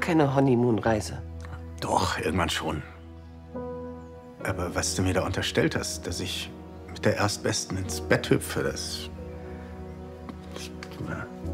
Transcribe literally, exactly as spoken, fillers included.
keine Honeymoon-Reise. Doch, irgendwann schon. Aber was du mir da unterstellt hast, dass ich mit der Erstbesten ins Bett hüpfe, das...